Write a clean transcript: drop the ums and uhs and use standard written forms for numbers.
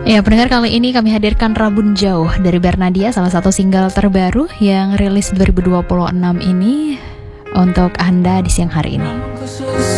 Ya, pendengar, kali ini kami hadirkan Rabun Jauh dari Bernadia, salah satu single terbaru yang rilis 2026 ini untuk Anda di siang hari ini.